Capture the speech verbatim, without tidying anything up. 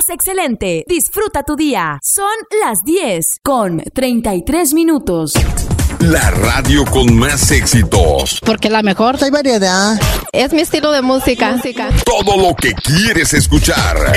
más excelente. Disfruta tu día. Son las diez con treinta y tres minutos. La radio con más éxitos. Porque la mejor. Hay variedad. Es mi estilo de música. Todo lo que quieres escuchar.